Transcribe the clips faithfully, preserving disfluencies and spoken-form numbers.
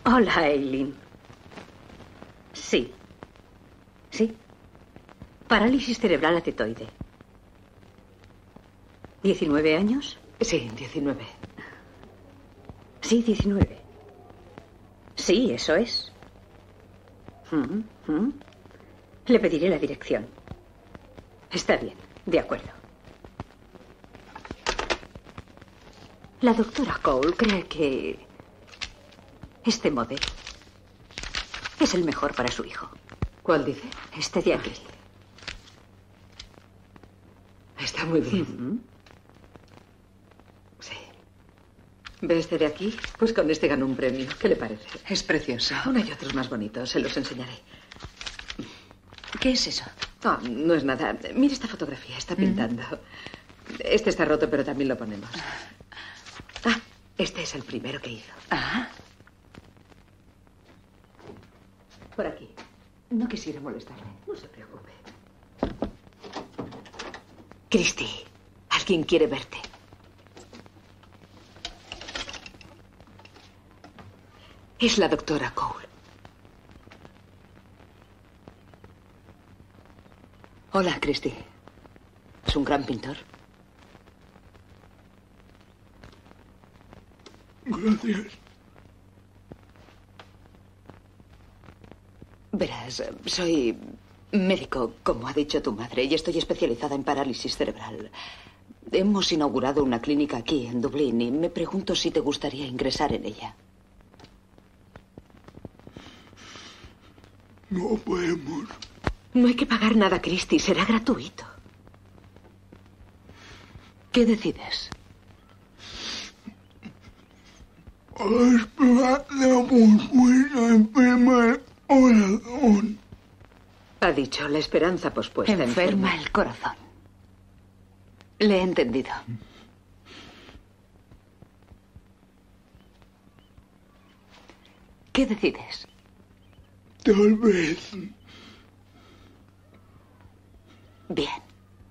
Hola, Eileen. Sí. Sí. Parálisis cerebral atetoide. ¿diecinueve años? Sí, diecinueve. Sí, diecinueve. Sí, eso es. Mm, mm. Le pediré la dirección. Está bien, de acuerdo. La doctora Cole cree que este modelo es el mejor para su hijo. ¿Cuál dice? Este de aquí. Está muy bien. Mm-hmm. Sí. ¿Ve este de aquí? Pues con este ganó un premio. ¿Qué le parece? Es precioso. Uno y otros más bonitos. Se los enseñaré. ¿Qué es eso? Oh, no es nada. Mire esta fotografía. Está pintando. Mm. Este está roto, pero también lo ponemos. Ah, este es el primero que hizo. Ah. Por aquí. No quisiera molestarle. No se preocupe. Christy, alguien quiere verte. Es la doctora Cole. Hola, Christy. ¿Es un gran pintor? Gracias. Verás, soy médico, como ha dicho tu madre, y estoy especializada en parálisis cerebral. Hemos inaugurado una clínica aquí, en Dublín, y me pregunto si te gustaría ingresar en ella. No podemos. No hay que pagar nada, Christy. Será gratuito. ¿Qué decides? Esperamos puesta en primer corazón. Ha dicho la esperanza pospuesta. Enferma enferma. el corazón. Le he entendido. ¿Qué decides? Tal vez. Bien.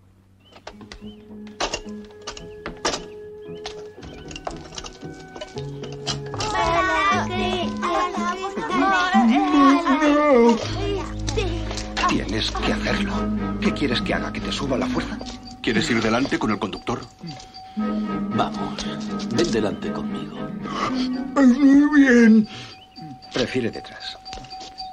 Tienes que hacerlo. ¿Qué quieres que haga? ¿Que te suba la fuerza? ¿Quieres ir delante con el conductor? Vamos, ven delante conmigo. Estoy bien. Prefiere detrás.